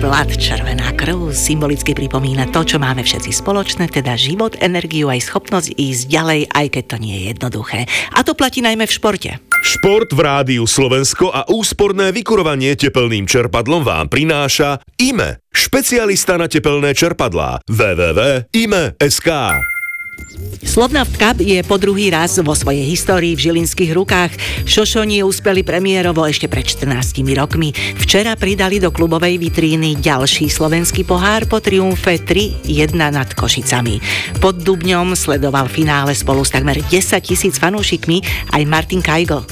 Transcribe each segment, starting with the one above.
blood, červená krv, symbolicky pripomína to, čo máme všetci spoločné, teda život, energiu aj schopnosť ísť ďalej, aj keď to nie je jednoduché. A to platí najmä v športe. Šport v Rádiu Slovensko a úsporné vykurovanie tepelným čerpadlom vám prináša IME, špecialista na tepelné čerpadlá. www.ime.sk. Slovnaft Cup je po druhý raz vo svojej histórii v žilinských rukách. Šošoni úspeli premiérovo ešte pred 14 rokmi. Včera pridali do klubovej vitríny ďalší slovenský pohár po triumfe 3-1 nad Košicami. Pod Dubňom sledoval finále spolu s takmer 10 000 fanúšikmi aj Martin Kajgo.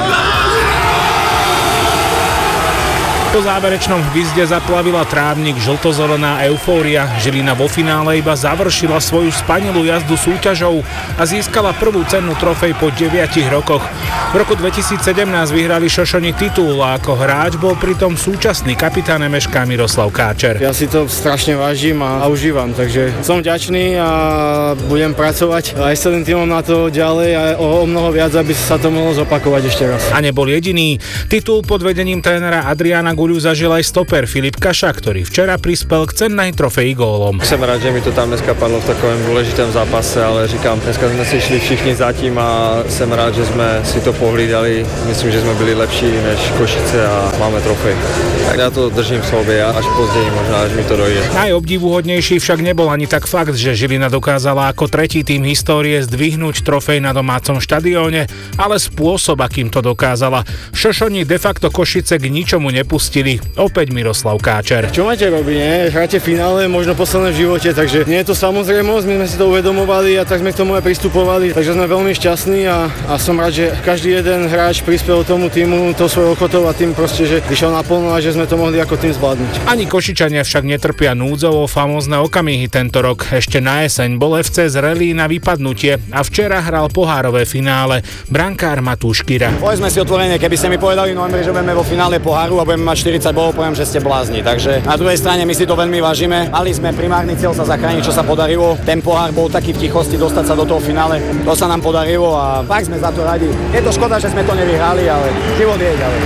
Po záverečnom hvizde zaplavila trávnik žltozelená eufória. Žilina vo finále iba završila svoju spanilú jazdu súťažou a získala prvú cennú trofej po 9 rokoch. V roku 2017 vyhrali Šošoni titul a ako hráč bol pritom súčasný kapitán MŠK Miroslav Káčer. Ja si to strašne vážim a užívam, takže som vďačný a budem pracovať aj s celým tímom na to ďalej a o mnoho viac, aby sa to mohlo zopakovať ešte raz. A nebol jediný. Titul pod vedením trénera Adriana Guľu zažil aj stoper Filip Kaša, ktorý včera prispel k cennej trofeji gólom. Som rád, že mi to tam dneska padlo v takovém dôležitom zápase, ale říkám, dneska sme si šli všichni zatím a som rád, že sme si to pohlídali. Myslím, že sme byli lepší než Košice a máme trofej. Tak ja to držím v sobě až později, možná až mi to dojde. Najobdivuhodnejší však nebol ani tak fakt, že Žilina dokázala ako tretí tým histórie zdvihnúť trofej na domácom štadióne, ale spôsob, akým to dokázala. Šošoni de facto Košice k ničomu nepustili. Opäť Miroslav Káčer. Čo máte robiť, nie? Hráte finále, možno posledné v živote, takže nie je to samozrejmosť, my sme si to uvedomovali a tak sme k tomu aj pristupovali, takže sme veľmi šťastní a som rád, že každý jeden hráč prispel tomu týmu to svojou ochotou a tým proste, že vyšiel naplno a že sme to mohli ako tým zvládnuť. Ani Košičania však netrpia núdzovo famózne okamihy tento rok. Ešte na jeseň bol FC zrelý na vypadnutie a včera hral pohárové finále brankár Matúš Kyra. Povedzme si otvorene, keby ste mi povedali novembri, že budeme vo finále poháru a budeme mať 40 bodov, poviem, že ste blázni. Takže na druhej strane my si to veľmi vážime. Mali sme primárny cieľ sa zachrániť, čo sa podarilo. Ten pohár bol taký v tichosti dostať sa do toho finále. To sa nám podarilo a fakt sme za to radi. Je to škoda, že sme to nevyhrali, ale život je ďalej.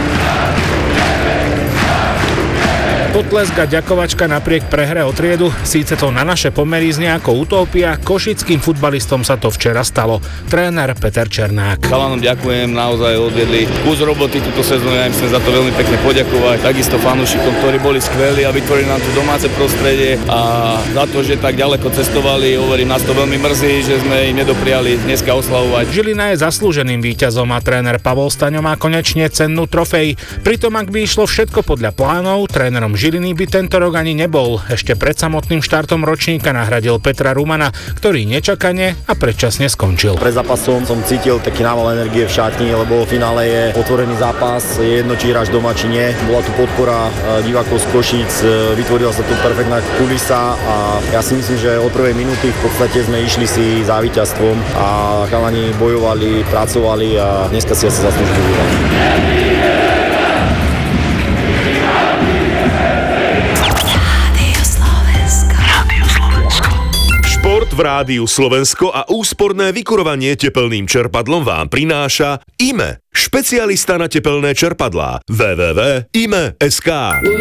Potlesk a ďakovačka napriek prehre o triedu, síce to na naše pomery znie ako utópia, košickým futbalistom sa to včera stalo. Tréner Peter Černák. Chalanom ďakujem, naozaj odvedli kus roboty túto sezónu, ja im chcem za to veľmi pekne poďakovať. Takisto fanúšikom, ktorí boli skvelí a vytvorili nám tu domáce prostredie a za to, že tak ďaleko cestovali, hovorím, nás to veľmi mrzí, že sme im nedopriali dneska oslavovať. Žilina je zaslúženým víťazom a tréner Pavol Staňo má konečne cennú trofej. Pritom, ak by išlo všetko podľa plánov, trénerom Žiliny by tento rok ani nebol. Ešte pred samotným štartom ročníka nahradil Petra Rumana, ktorý nečakane a predčasne skončil. Pred zápasom som cítil taký nával energie v šatni, lebo v finále je otvorený zápas, je jedno, či hráš doma, či nie. Bola tu podpora divákov z Košíc, vytvorila sa tu perfektná kulisa a ja si myslím, že od prvej minúty v podstate sme išli si za víťazstvom a chalani bojovali, pracovali a dneska si asi zaslúžili výhru. Šport v Rádiu Slovensko a úsporné vykurovanie tepelným čerpadlom vám prináša IME, špecialista na tepelné čerpadlá. www.ime.sk.